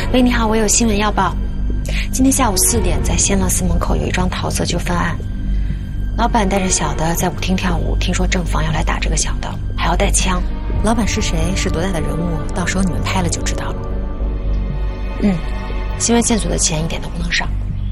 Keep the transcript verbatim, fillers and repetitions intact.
喂，你好，我有新闻要报。今天下午四点，在仙乐寺门口有一桩桃色纠纷案，老板带着小的在舞厅跳舞，听说正房要来打这个小的，还要带枪。 老板是谁，是多大的人物，到时候你们拍了就知道了。 嗯，新闻线索的钱一点都不能少。